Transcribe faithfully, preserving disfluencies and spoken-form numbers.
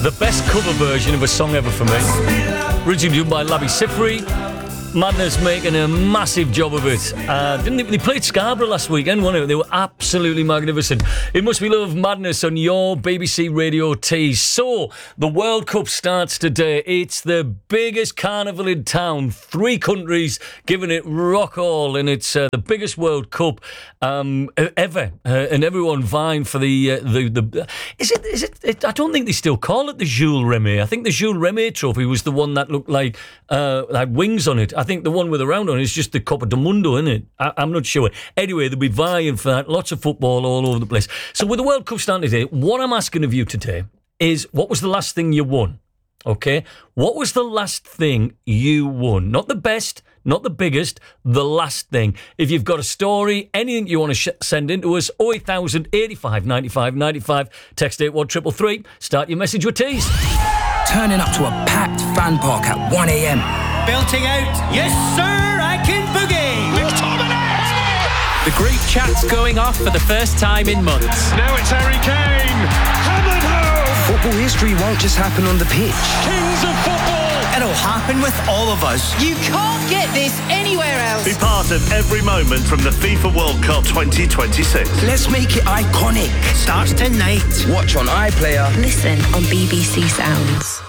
the best cover version of a song ever for me. Originally done by Labi Siffre. Madness making a massive job of it. Uh, didn't they, they played Scarborough last weekend, wasn't it? They were absolutely magnificent. It must be Love Madness on your B B C Radio T. So, the World Cup starts today. It's the biggest carnival in town. Three countries giving it rock all, and it's uh, the biggest World Cup um, ever. Uh, and everyone vying for the, uh, the the. Is it? Is it, it? I don't think they still call it the Jules Rimet. I think the Jules Rimet Trophy was the one that looked like uh, had wings on it. I think the one with a round on it is just the Copa del Mundo, isn't it? I, I'm not sure. Anyway, they'll be vying for that. Lots of football all over the place. So with the World Cup starting today, what I'm asking of you today is, what was the last thing you won? Okay? What was the last thing you won? Not the best, not the biggest, the last thing. If you've got a story, anything you want to sh- send in to us, oh eight thousand, eighty-five, ninety-five, ninety-five, text eight one three three three, start your message with tease. Turning up to a packed fan park at one a.m. Belting out, yes sir, I can boogie! The group chat's going off for the first time in months. Now it's Harry Kane! Hammered home! Football history won't just happen on the pitch. Kings of football! It'll happen with all of us. You can't get this anywhere else. Be part of every moment from the FIFA World Cup twenty twenty-six. Let's make it iconic. Starts tonight. Watch on iPlayer. Listen on B B C Sounds.